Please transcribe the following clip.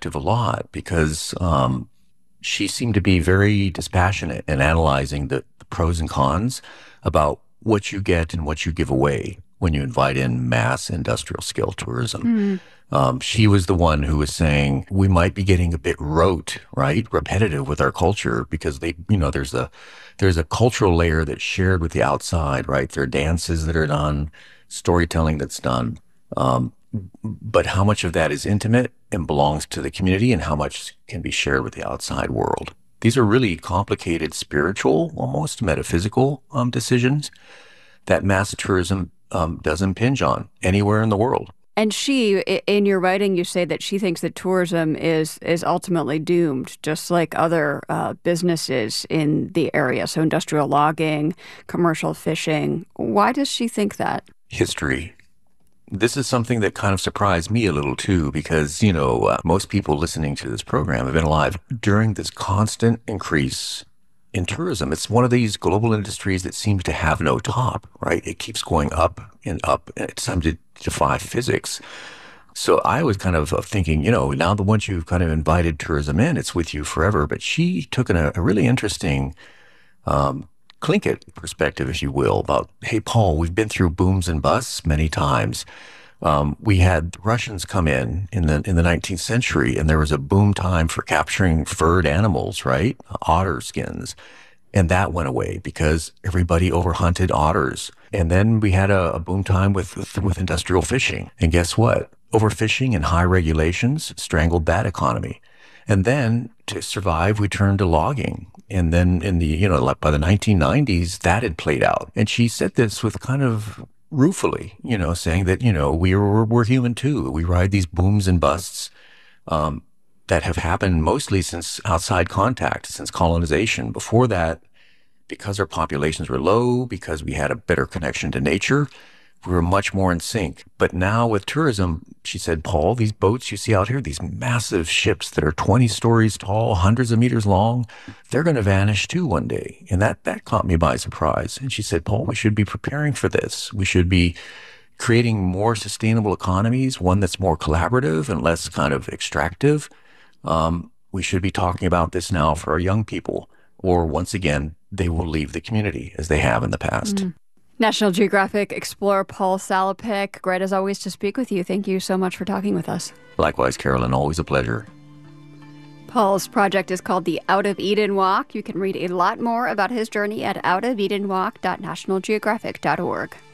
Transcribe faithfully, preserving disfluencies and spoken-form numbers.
perspective a lot because um, she seemed to be very dispassionate in analyzing the, the pros and cons about what you get and what you give away when you invite in mass industrial scale tourism. Mm. Um, she was the one who was saying we might be getting a bit rote, right, repetitive with our culture because they, you know, there's a there's a cultural layer that's shared with the outside, right? There are dances that are done, storytelling that's done, um, but how much of that is intimate and belongs to the community, and how much can be shared with the outside world? These are really complicated, spiritual, almost metaphysical um, decisions that mass tourism um, does impinge on anywhere in the world. And she, i- in your writing, you say that she thinks that tourism is is ultimately doomed, just like other uh, businesses in the area. So industrial logging, commercial fishing. Why does she think that? History. This is something that kind of surprised me a little too, because, you know, uh, most people listening to this program have been alive during this constant increase in tourism. It's one of these global industries that seems to have no top, right? It keeps going up and up, and it's time to defy physics. So I was kind of uh, thinking, you know, now that once you've kind of invited tourism in, it's with you forever. But she took an, a, a really interesting um, Tlingit perspective, if you will, about, hey, Paul, we've been through booms and busts many times. Um, we had the Russians come in in the in the nineteenth century, and there was a boom time for capturing furred animals, right? Otter skins. And that went away because everybody overhunted otters. And then we had a, a boom time with, with with industrial fishing. And guess what? Overfishing and high regulations strangled that economy. And then to survive, we turned to logging. And then in the, you know, like by the nineteen nineties, that had played out. And she said this with kind of ruefully, you know, saying that, you know, we are, we're human too. We ride these booms and busts um, that have happened mostly since outside contact, since colonization. Before that, because our populations were low, because we had a better connection to nature, we were much more in sync. But now with tourism, she said, Paul, these boats you see out here, these massive ships that are twenty stories tall, hundreds of meters long, they're going to vanish too one day. And that, that caught me by surprise. And she said, Paul, we should be preparing for this. We should be creating more sustainable economies, one that's more collaborative and less kind of extractive. Um, we should be talking about this now for our young people, or once again, they will leave the community as they have in the past. Mm. National Geographic explorer Paul Salopek, great as always to speak with you. Thank you so much for talking with us. Likewise, Carolyn, always a pleasure. Paul's project is called the Out of Eden Walk. You can read a lot more about his journey at out of eden walk dot national geographic dot org.